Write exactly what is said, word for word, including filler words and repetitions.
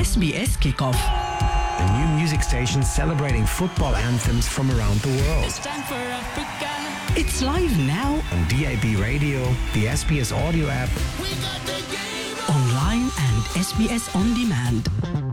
S B S Kickoff. A new music station celebrating football anthems from around the world. It's time for Africa. It's live now On D A B Radio, the S B S audio app, We got the game on. online and S B S On Demand.